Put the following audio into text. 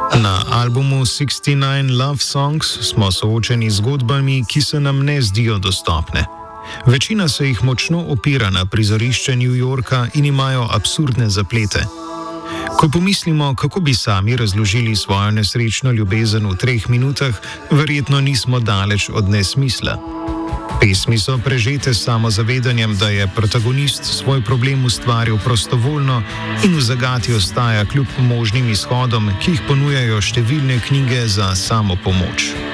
Na albumu 69 Love Songs smo soočeni z zgodbami, ki se nam ne zdijo dostopne. Večina se jih močno opira na prizorišče New Yorka in imajo absurdne zaplete. Ko pomislimo, kako bi sami razložili svojo nesrečno ljubezen v 3 minutah, verjetno nismo daleč od nesmisla. Pesmi so prežete s samozavedanjem, da je protagonist svoj problem ustvaril prostovoljno in v zagati ostaja kljub možnim izhodom, ki jih ponujajo številne knjige za samopomoč.